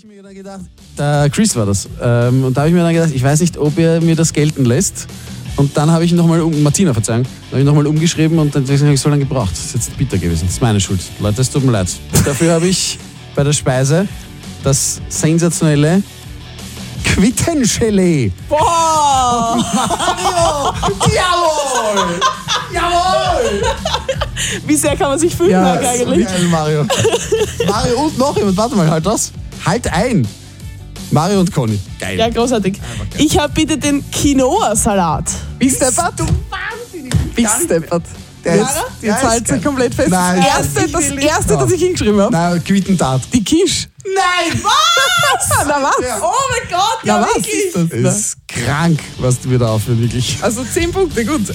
ich mir dann gedacht, der Chris war das. Und da habe ich mir dann gedacht, ich weiß nicht, ob er mir das gelten lässt. Und dann habe ich nochmal, Martina, Verzeihung, habe ich nochmal umgeschrieben und dann habe ich so lange gebraucht. Das ist jetzt bitter gewesen. Das ist meine Schuld. Leute, es tut mir leid. Dafür habe ich bei der Speise das sensationelle Quittengelee. Boah! Mario! Jawohl! Jawohl! Wie sehr kann man sich fühlen, Ja, Marc, eigentlich? so geil, Mario. Mario und noch jemand. Warte mal, halt das. Halt ein. Mario und Conny. Geil. Ja, großartig. Geil. Ich habe bitte den Quinoa-Salat. Bist deppert? Du Bist deppert. Lara? Die zahlt sich komplett fest. Nein. Das erste, das ich hingeschrieben habe. Na, Quittentat. Die Quiche. Nein! Was? Na was? Ja. Oh mein Gott, Na, ja was wirklich. ist das? Das ist krank, was du wieder aufhörst, wirklich. Also 10 Punkte, gut.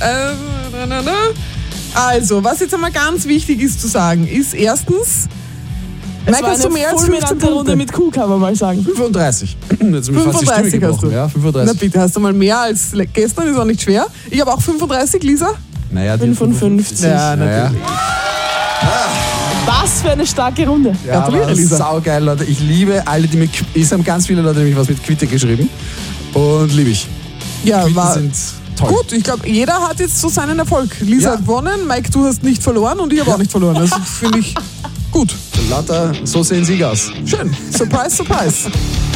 Also, was jetzt einmal ganz wichtig ist zu sagen, ist erstens, Es Mike, war hast du eine mehr als 15 fulminante Runde Punkte? mit Kuh, kann man mal sagen. 35. Jetzt sind mir fast die Stimme 35 hast gebrochen. du. Ja, Na 35. bitte, hast du mal mehr als gestern, ist auch nicht schwer. Ich habe auch 35, Lisa. Naja, die 55. Ja, natürlich. Was für eine starke Runde. Ja, Gratuliere, Lisa. saugeil, Leute. Ich liebe alle, die mit... Es haben ganz viele Leute nämlich was mit Quitte geschrieben. Und liebe ich. Ja, Quitten war sind toll. gut. Ich glaube, jeder hat jetzt so seinen Erfolg. Lisa Ja. hat gewonnen, Mike, du hast nicht verloren und ich habe auch nicht verloren. Also finde ich gut. Lauter, so sehen sie aus. Schön. Surprise, surprise.